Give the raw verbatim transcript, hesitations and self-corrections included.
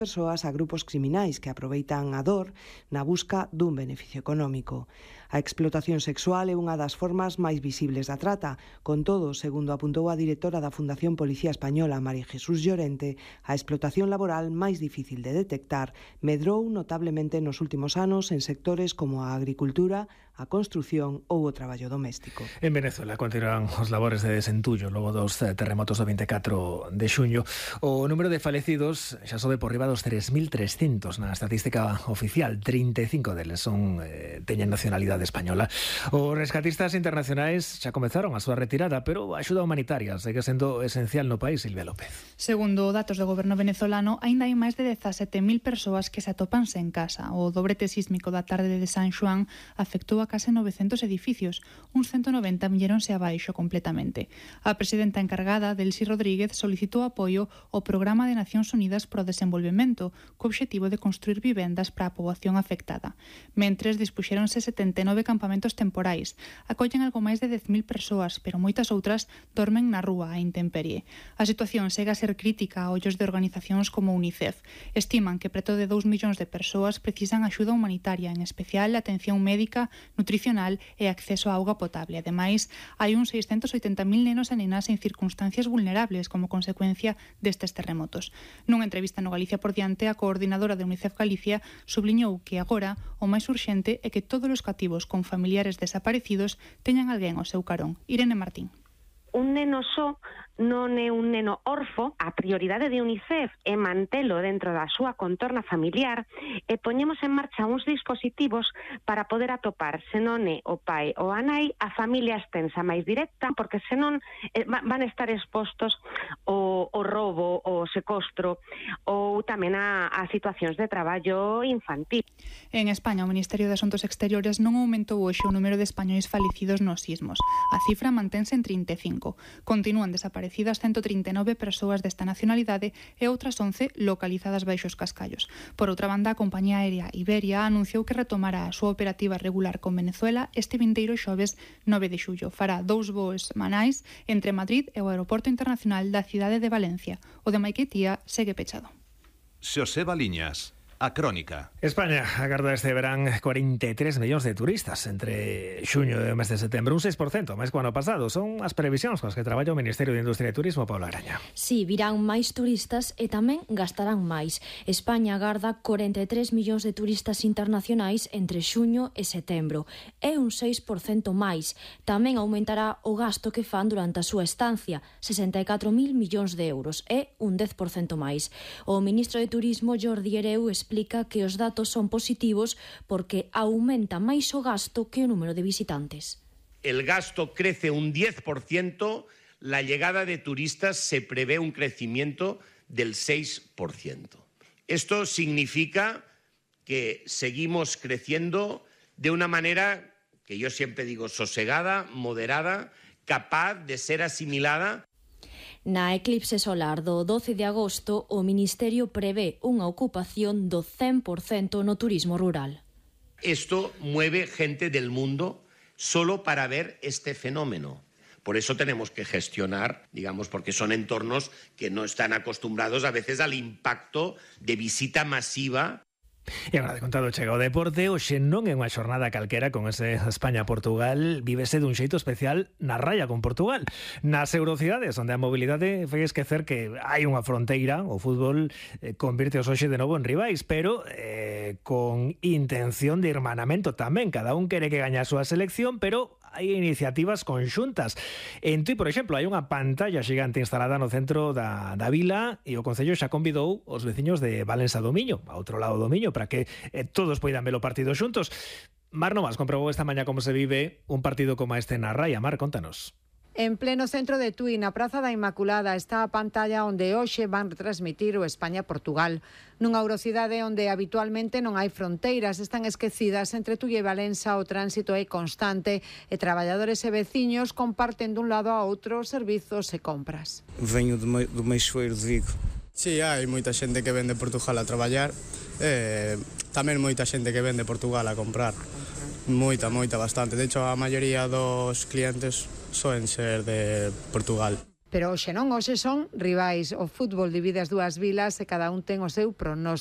persoas a grupos criminais que aproveitan a dor na busca dun beneficio económico. A explotación sexual é unha das formas máis visibles da trata. Con todo, segundo apuntou a directora da Fundación Policía Española, María Jesús Llorente, a explotación laboral máis difícil de detectar medrou notablemente nos últimos anos en sectores como a agricultura, a construción ou o traballo doméstico. En Venezuela continúan os labores de desentullo logo dos terremotos do vinte e catro de xuño. O número de falecidos xa sobe por riba dos tres mil trescentos na estatística oficial. trinta e cinco deles son eh, teñen nacionalidade española. Os rescatistas internacionais xa comezaron a súa retirada, pero a axuda humanitaria segue sendo esencial no país. Silvia López. Segundo datos do goberno venezolano, aínda hai máis de dezasete mil persoas que se atopan sen casa. O dobrete sísmico da tarde de San Xoán afectou a case novecentos edificios, uns ciento noventa milléronse abaixo completamente. A presidenta encargada, Delcy Rodríguez, solicitou apoio ao Programa de Nacións Unidas pro Desenvolvemento, co obxectivo de construir vivendas para a poboación afectada. Mentres, dispuxéronse setenta e nove campamentos temporais. Acollen algo máis de dez mil persoas, pero moitas outras dormen na rúa a intemperie. A situación segue a ser crítica a ollos de organizacións como UNICEF. Estiman que preto de dous millóns de persoas precisan axuda humanitaria, en especial atención médica, nutricional e acceso a auga potable. Ademais, hai uns seiscentos oitenta mil nenos e nenas en circunstancias vulnerables como consecuencia destes terremotos. Nunha entrevista no Galicia por diante, a coordinadora de UNICEF Galicia subliñou que agora o máis urxente é que todos os cativos con familiares desaparecidos teñan alguén ao seu carón. Irene Martín. Un neno só non é un neno orfo. A prioridade de UNICEF é mantelo dentro da súa contorna familiar e poñemos en marcha uns dispositivos para poder atopar, se non é o pai ou a nai, a familia extensa máis directa, porque senón eh, van estar expostos o, o roubo, o secuestro ou tamén a, a situacións de traballo infantil. En España, o Ministerio de Asuntos Exteriores non aumentou hoxe o número de españois falecidos nos sismos. A cifra mantense en trinta e cinco. Continúan desaparecidas ciento trinta e nove persoas desta nacionalidade e outras once localizadas baixo os cascallos. Por outra banda, a compañía aérea Iberia anunciou que retomará a súa operativa regular con Venezuela este vindeiro xoves nove de xullo. Fará dous voos semanais entre Madrid e o Aeroporto Internacional da cidade de Valencia. O de Maiquetía segue pechado. Xoseba Liñas. A Crónica. España agarda este verán cuarenta e tres millóns de turistas entre xuño e o mes de setembro, un seis por cento máis que o ano pasado. Son as previsións coas que traballa o Ministerio de Industria e Turismo, Paula Araña. Si, sí, virán máis turistas e tamén gastarán máis. España agarda cuarenta e tres millóns de turistas internacionais entre xuño e setembro. É un seis por cento máis. Tamén aumentará o gasto que fan durante a súa estancia, sesenta e catro mil millóns de euros. É un dez por cento máis. O ministro de Turismo, Jordi Hereu, explica que os datos son positivos porque aumenta máis o gasto que o número de visitantes. El gasto crece un diez por ciento, la llegada de turistas se prevé un crecimiento del seis por ciento. Esto significa que seguimos creciendo de una manera que yo siempre digo sosegada, moderada, capaz de ser asimilada. Na eclipse solar do doce de agosto, o Ministerio prevé unha ocupación do cen por cento no turismo rural. Esto mueve gente del mundo solo para ver este fenómeno. Por eso tenemos que gestionar, digamos, porque son entornos que no están acostumbrados a veces al impacto de visita masiva. E agora de contado chega o deporte. Hoxe non é unha xornada calquera con ese España-Portugal. Vívese dun xeito especial na raya con Portugal. Nas eurocidades, onde a mobilidade fai esquecer que hai unha fronteira, o fútbol eh, convirte os hoxe de novo en rivais, pero eh, con intención de hermanamento tamén. Cada un quere que gañe a súa selección, pero hai iniciativas conxuntas. En Tui, por exemplo, hai unha pantalla xigante instalada no centro da, da vila e o Concello xa convidou os veciños de Valença do Miño, a outro lado do Miño, para que eh, todos poidan ver o partido xuntos. Mar Novas comprobou esta mañá como se vive un partido como este na raya. Mar, contanos. En pleno centro de Tui, na Praza da Inmaculada, está a pantalla onde hoxe van retransmitir o España-Portugal. Nunha eurocidade onde habitualmente non hai fronteiras, están esquecidas entre Tui e Valença, o tránsito é constante e traballadores e veciños comparten dun lado a outro servizos e compras. Veño do, me, do Meixoeiro de Vigo. Si, sí, hai moita xente que vende Portugal a traballar e tamén moita xente que vende Portugal a comprar. Moita, moita, bastante. De hecho, a maioría dos clientes soen ser de Portugal. Pero hoxe non, hoxe son rivais. O fútbol divide as dúas vilas e cada un ten o seu pronóstico.